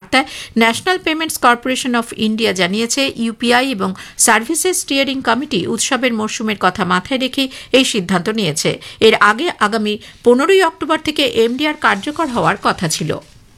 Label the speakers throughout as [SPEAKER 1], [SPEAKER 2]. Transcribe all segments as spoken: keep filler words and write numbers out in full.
[SPEAKER 1] বার্তায় national payments corporation of India জানিয়েছে, UPI এবং সার্ভিসেস স্টিয়ারিং কমিটি উৎসবের মরশুমের কথা মাথায় রেখে এই সিদ্ধান্ত নিয়েছে। এর আগে আগামী পনেরোই অক্টোবর থেকে এমডিআর কার্যকর হওয়ার কথা ছিল।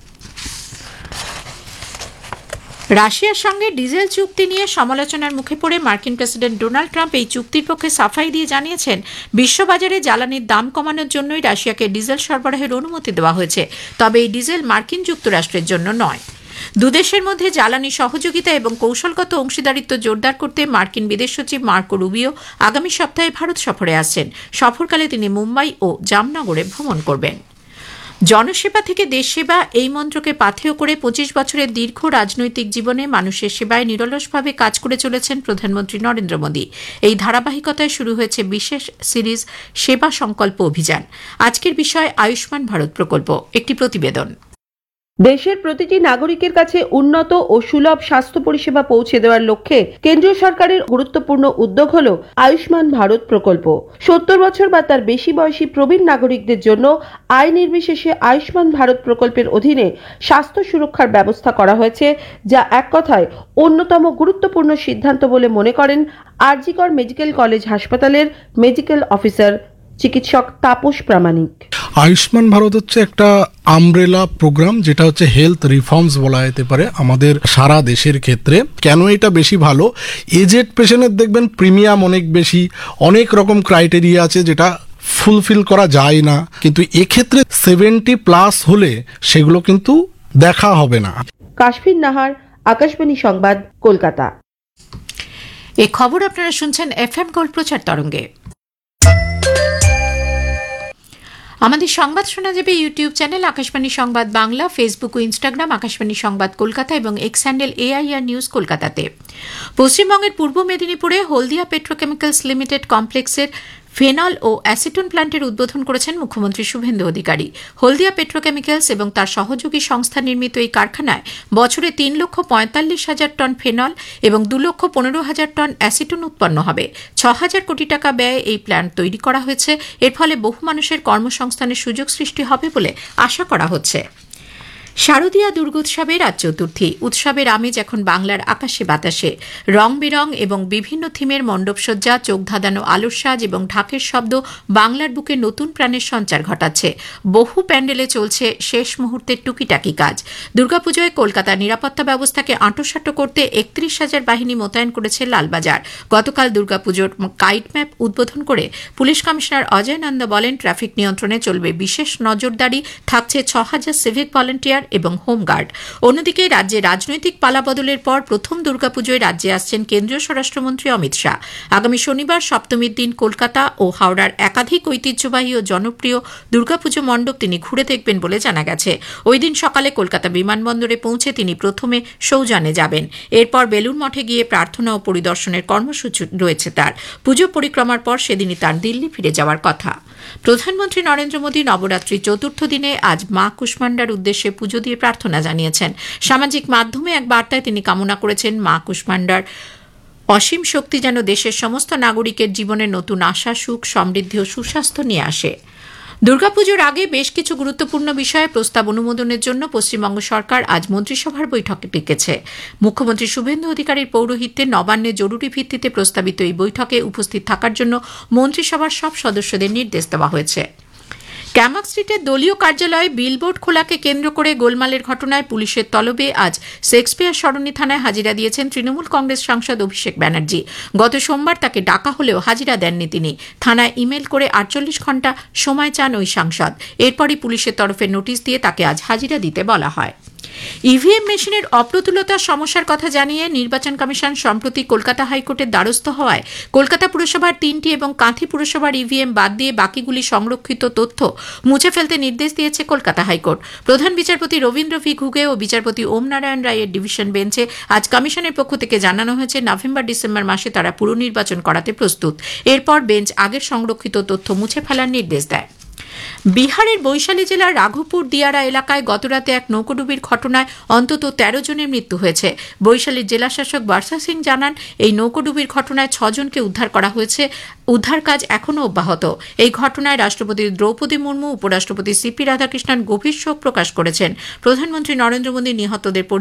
[SPEAKER 1] রাশিয়ার সঙ্গে ডিজেল চুক্তি নিয়ে সমালোচনার মুখে পড়ে মার্কিন প্রেসিডেন্ট ডোনাল্ড ট্রাম্প এই চুক্তির পক্ষে সাফাই দিয়ে জানিয়েছেন, বিশ্ববাজারে জ্বালানির দাম কমানোর জন্যই রাশিয়াকে ডিজেল সরবরাহের অনুমতি দেওয়া হয়েছে, তবে এই ডিজেল মার্কিন যুক্তরাষ্ট্রের জন্য নয়। দুদেশের মধ্যে জ্বালানি সহযোগিতা এবং কৌশলগত অংশীদারিত্ব জোরদার করতে মার্কিন বিদেশ সচিব মার্কো রুবিও আগামী সপ্তাহে ভারত সফরে আসছেন। সফরকালে তিনি মুম্বাই ও জামনগরে ভ্রমণ করবেন। জনসেবা থেকে দেশসেবা এই মন্ত্রকে পাথেয় করে পঁচিশ বছরের দীর্ঘ রাজনৈতিক জীবনে মানুষের সেবায় নিরলসভাবে কাজ করে চলেছেন প্রধানমন্ত্রী নরেন্দ্র মোদী। এই ধারাবাহিকতায় শুরু হয়েছে বিশেষ সিরিজ সেবা সংকল্প অভিযান। আজকের বিষয় আয়ুষ্মান ভারত প্রকল্প। একটি প্রতিবেদন।
[SPEAKER 2] দেশের প্রতিটি নাগরিকের কাছে উন্নত ও সুলভ স্বাস্থ্য পরিষেবা পৌঁছে দেওয়ার লক্ষ্যে কেন্দ্রীয় সরকারের গুরুত্বপূর্ণ উদ্যোগ হল আয়ুষ্মান ভারত প্রকল্প। সত্তর বছর বা তার বেশি বয়সী প্রবীণ নাগরিকদের জন্য আয় নির্বিশেষে আয়ুষ্মান ভারত প্রকল্পের অধীনে স্বাস্থ্য সুরক্ষার ব্যবস্থা করা হয়েছে, যা এক কথায় অন্যতম গুরুত্বপূর্ণ সিদ্ধান্ত বলে মনে করেন আরজিকর মেডিকেল কলেজ হাসপাতালের মেডিকেল অফিসার চিকিৎসক তাপস প্রামাণিক।
[SPEAKER 3] আয়ুষ্মান ভারত হচ্ছে একটা আমব্রেলা প্রোগ্রাম, যেটা হচ্ছে হেলথ রিফর্মস বলা যেতে পারে আমাদের সারা দেশের ক্ষেত্রে। কেন এটা বেশি ভালো? এজেড পেশেন্টের দেখবেন প্রিমিয়াম অনেক বেশি, অনেক রকম ক্রাইটেরিয়া আছে যেটা ফুলফিল করা যায় না, কিন্তু এক্ষেত্রে সেভেন্টি প্লাস হলে সেগুলো কিন্তু দেখা হবে না।
[SPEAKER 2] কাশফিন নাহার, আকাশবাণী সংবাদ, কলকাতা।
[SPEAKER 1] এই খবর আপনারা শুনছেন এফএম গোল্ড প্রচার তরঙ্গে। আমাদের সংবাদ শোনা যাবে ইউটিউব চ্যানেল আকাশবাণী সংবাদ বাংলা, ফেসবুক ও ইনস্টাগ্রাম আকাশবাণী সংবাদ কলকাতা এবং এক্স হ্যান্ডেল এআইআর নিউজ কলকাতাতে। পশ্চিমবঙ্গের পূর্ব মেদিনীপুরে হলদিয়া পেট্রোকেমিক্যালস লিমিটেড কমপ্লেক্সের ফেনল ও অ্যাসিটোন প্ল্যান্টের উদ্বোধন করেছেন মুখ্যমন্ত্রী শুভেন্দু অধিকারী। হলদিয়া পেট্রোকেমিক্যালস এবং তার সহযোগী সংস্থা নির্মিত এই কারখানায় বছরে তিন লক্ষ পঁয়তাল্লিশ হাজার টন ফেনল এবং দু লক্ষ পনেরো হাজার টন অ্যাসিটোন উৎপন্ন হবে। ছ হাজার কোটি টাকা ব্যয়ে এই প্ল্যান্ট তৈরি করা হয়েছে। এর ফলে বহু মানুষের কর্মসংস্থানের সুযোগ সৃষ্টি হবে বলে আশা করা হচ্ছে। শারদীয়া দুর্গোৎসবের আজ চতুর্থী। উৎসবের আমেজ এখন বাংলার আকাশে বাতাসে। রং বেরং এবং বিভিন্ন থিমের মণ্ডপসজ্জা, চোখ ধাঁধানো আলোর সাজ এবং ঢাকের শব্দ বাংলার বুকে নতুন প্রাণের সঞ্চার ঘটাচ্ছে। বহু প্যান্ডেলে চলছে শেষ মুহূর্তের টুকিটাকি কাজ। দুর্গাপুজোয় কলকাতার নিরাপত্তা ব্যবস্থাকে আঁটোসাঁটো করতে একত্রিশ হাজার বাহিনী মোতায়েন করেছে লালবাজার। গতকাল দুর্গাপুজোর কাইট ম্যাপ উদ্বোধন করে পুলিশ কমিশনার অজয় নন্দ বলেন, ট্রাফিক নিয়ন্ত্রণে চলবে বিশেষ নজরদারি, থাকছে ছ হাজার সিভিক ভলেন্টিয়ার এবং হোমগার্ড। অন্যদিকে রাজ্যে রাজনৈতিক পালাবদলের পর প্রথম দুর্গাপুজোয় রাজ্যে আসছেন কেন্দ্রীয় স্বরাষ্ট্রমন্ত্রী অমিত শাহ। আগামী শনিবার সপ্তমীর দিন কলকাতা ও হাওড়ার একাধিক ঐতিহ্যবাহী ও জনপ্রিয় দুর্গাপুজো মণ্ডপ তিনি ঘুরে দেখবেন বলে জানা গেছে। ওই দিন সকালে কলকাতা বিমানবন্দরে পৌঁছে তিনি প্রথমে সৌজানে যাবেন। এরপর বেলুড় মঠে গিয়ে প্রার্থনা ও পরিদর্শনের কর্মসূচি রয়েছে তার। পুজো পরিক্রমার পর সেদিনই তার দিল্লি ফিরে যাওয়ার কথা। প্রধানমন্ত্রী নরেন্দ্র মোদী নবরাত্রির চতুর্থ দিনে আজ মা কুষ্মান্ডার উদ্দেশ্যে পুজো দিয়ে প্রার্থনা জানিয়েছেন। সামাজিক মাধ্যমে এক বার্তায় তিনি কামনা করেছেন মা কুষ্মান্ডার অসীম শক্তি যেন দেশের সমস্ত নাগরিকের জীবনে নতুন আশা, সুখ, সমৃদ্ধি ও সুস্বাস্থ্য নিয়ে আসে। দুর্গাপুজোর আগে বেশ কিছু গুরুত্বপূর্ণ বিষয়ে প্রস্তাব অনুমোদনের জন্য পশ্চিমবঙ্গ সরকার আজ মন্ত্রিসভার বৈঠকে ডেকেছে। মুখ্যমন্ত্রী শুভেন্দু অধিকারীর পৌরোহিত্যে নবান্নে জরুরি ভিত্তিতে প্রস্তাবিত এই বৈঠকে উপস্থিত থাকার জন্য মন্ত্রিসভার সব সদস্যদের নির্দেশ দেওয়া হয়েছে। ক্যামাক স্ট্রিটের দলীয় কার্যালয়ে বিলবোর্ড খোলাকে কেন্দ্র করে গোলমালের ঘটনায় পুলিশের তলবে আজ শেক্সপিয়ার সরণি থানায় হাজিরা দিয়েছেন তৃণমূল কংগ্রেস সাংসদ অভিষেক ব্যানার্জি। গত সোমবার তাকে ডাকা হলেও হাজিরা দেননি তিনি। থানায় ইমেল করে আটচল্লিশ ঘণ্টা সময় চান ওই সাংসদ। এরপরই পুলিশের তরফে নোটিশ দিয়ে তাকে আজ হাজিরা দিতে বলা হয়। ইভিএম মেশিনের অপ্রতুলতার সমস্যার কথা জানিয়ে নির্বাচন কমিশন সম্প্রতি কলকাতা হাইকোর্টের দ্বারস্থ হওয়ায় কলকাতা পুরসভার তিনটি এবং কাঁথি পুরসভার ইভিএম বাদ দিয়ে বাকিগুলি সংরক্ষিত তথ্য মুছে ফেলতে নির্দেশ দিয়েছে কলকাতা হাইকোর্ট। প্রধান বিচারপতি রবীন্দ্র ভি ঘুগে ও বিচারপতি ওম নারায়ণ রায়ের ডিভিশন বেঞ্চে আজ কমিশনের পক্ষ থেকে জানানো হয়েছে নভেম্বর ডিসেম্বর মাসে তারা পুনর্নির্বাচন করাতে প্রস্তুত। এরপর বেঞ্চ আগের সংরক্ষিত তথ্য মুছে ফেলার নির্দেশ দেয়। বিহারের বৈশালী জেলার রাঘবপুর দিয়ারা এলাকায় গতরাতে এক নৌকোডুবির ঘটনায় অন্তত তেরো জনের মৃত্যু হয়েছে। বৈশালীর জেলাশাসক বর্ষা সিং জানান, এই নৌকোডুবির ঘটনায় ছজনকে উদ্ধার করা হয়েছে। উদ্ধার কাজ এখনও অব্যাহত। এই ঘটনায় রাষ্ট্রপতি দ্রৌপদী মুর্মু, উপরাষ্ট্রপতি সিপি রাধাকৃষ্ণন গভীর শোক প্রকাশ করেছেন। প্রধানমন্ত্রী নরেন্দ্র মোদী নিহতদের